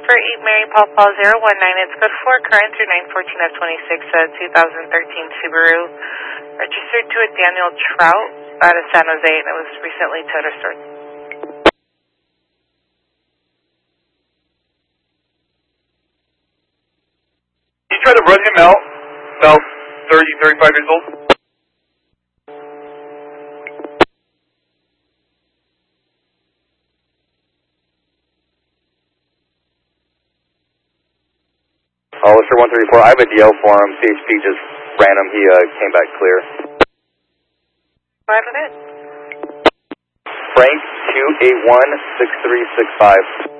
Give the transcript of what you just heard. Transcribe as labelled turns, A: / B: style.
A: for 8 Mary Paul Paul 019. It's code 4, current through 914 of 26, 2013 Subaru. Registered to a Daniel Trout out of San Jose, and it was recently towed or stored.
B: You try to run him out, about 30, 35 years old.
C: Officer 134, I have a DL for him. CHP just ran him. He came back clear.
A: Go ahead with it.
C: Frank 281-6365.